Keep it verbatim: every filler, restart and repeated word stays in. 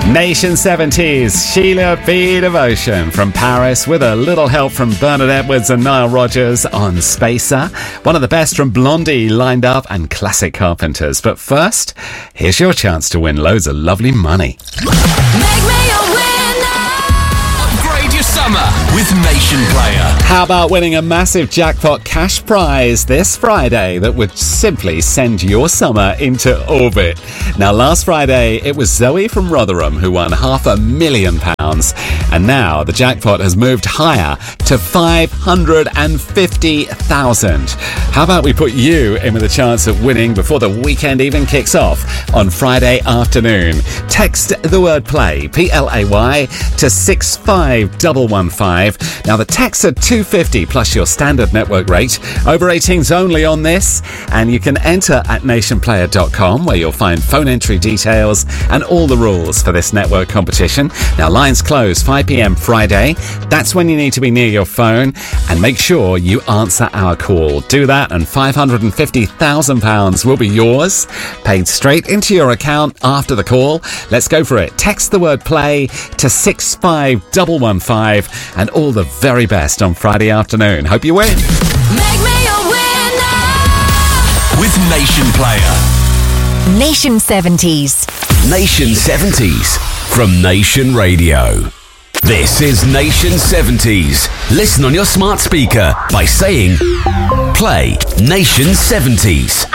Nation seventies, Sheila B. Devotion from Paris with a little help from Bernard Edwards and Nile Rodgers on Spacer. One of the best from Blondie lined up and Classic Carpenters. But first, here's your chance to win loads of lovely money. Make me a winner. Upgrade your summer with Nation Player. How about winning a massive jackpot cash prize this Friday that would simply send your summer into orbit? Now, last Friday, it was Zoe from Rotherham who won half a million pounds. And now the jackpot has moved higher to five hundred fifty thousand. How about we put you in with a chance of winning before the weekend even kicks off on Friday afternoon? Text the word play, P L A Y, to six five one one five. Now, the texts are two fifty plus your standard network rate. Over eighteens only on this. And you can enter at nation player dot com, where you'll find phone entry details and all the rules for this network competition. Now, lines close five p.m. Friday. That's when you need to be near your phone, and make sure you answer our call. Do that and five hundred fifty thousand pounds will be yours, paid straight into your account after the call. Let's go for it. Text the word play to six five one one five, and all the very best on Friday afternoon. Hope you win. Make me a winner. With Nation Player. Nation seventies. Nation seventies from Nation Radio. This is Nation seventies. Listen on your smart speaker by saying, play Nation seventies.